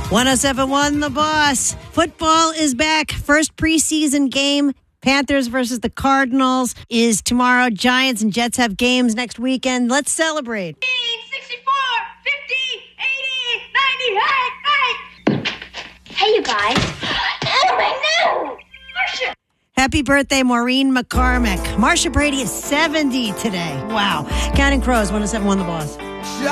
1071 The Boss. Football is back. First preseason game. Panthers versus the Cardinals is tomorrow. Giants and Jets have games next weekend. Let's celebrate. 64, 50, 80, 90, hey. Hey, you guys. Oh, my nose. Marsha. Happy birthday, Maureen McCormick. Marsha Brady is 70 today. Wow. Counting Crows, 1071 The Boss.